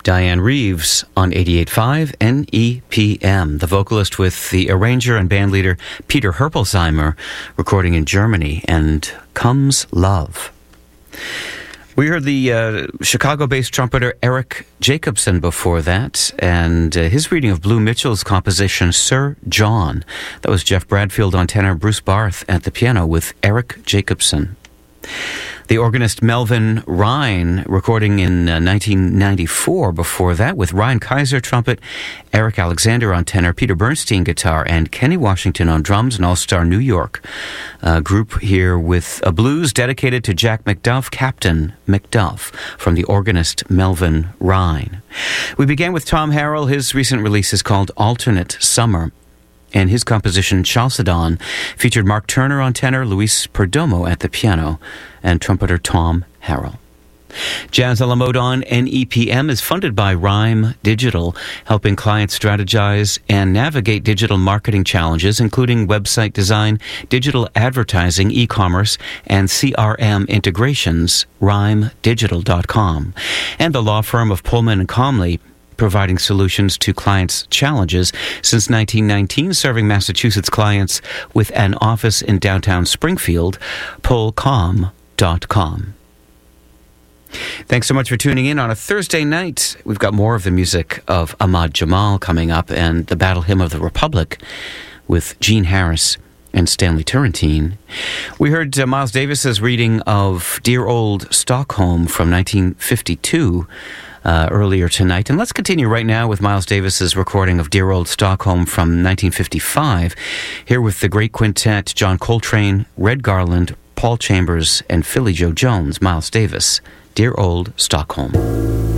Diane Reeves on 88.5 NEPM, the vocalist with the arranger and bandleader Peter Herpelsheimer, recording in Germany, and Comes Love. We heard the Chicago-based trumpeter Eric Jacobson before that, and his reading of Blue Mitchell's composition Sir John. That was Jeff Bradfield on tenor, Bruce Barth at the piano with Eric Jacobson. The organist Melvin Rhine, recording in 1994 before that, with Ryan Kaiser trumpet, Eric Alexander on tenor, Peter Bernstein guitar, and Kenny Washington on drums, an all-star New York group here with a blues dedicated to Jack McDuff, Captain McDuff, from the organist Melvin Rhine. We began with Tom Harrell. His recent release is called Alternate Summer, and his composition, Chalcedon, featured Mark Turner on tenor, Luis Perdomo at the piano, and trumpeter Tom Harrell. Jazz a la Mode on NEPM is funded by Rhyme Digital, helping clients strategize and navigate digital marketing challenges, including website design, digital advertising, e-commerce, and CRM integrations, rhymedigital.com. And the law firm of Pullman and Comley, providing solutions to clients' challenges since 1919, serving Massachusetts clients with an office in downtown Springfield, pullcom.com. Thanks so much for tuning in on a Thursday night. We've got more of the music of Ahmad Jamal coming up, and the Battle Hymn of the Republic with Gene Harris and Stanley Turrentine. We heard Miles Davis's reading of Dear Old Stockholm from 1952 earlier tonight. And let's continue right now with Miles Davis's recording of Dear Old Stockholm from 1955, here with the great quintet, John Coltrane, Red Garland, Paul Chambers, and Philly Joe Jones. Miles Davis, Dear Old Stockholm.